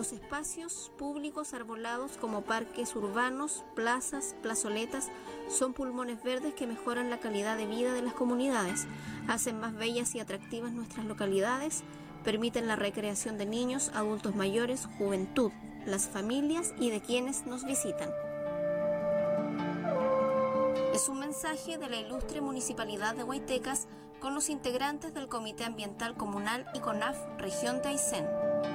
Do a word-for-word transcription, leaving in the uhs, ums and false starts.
Los espacios públicos arbolados como parques urbanos, plazas, plazoletas, son pulmones verdes que mejoran la calidad de vida de las comunidades, hacen más bellas y atractivas nuestras localidades, permiten la recreación de niños, adultos mayores, juventud, las familias y de quienes nos visitan. Es un mensaje de la ilustre Municipalidad de Huaytecas con los integrantes del Comité Ambiental Comunal y CONAF Región de Aysén.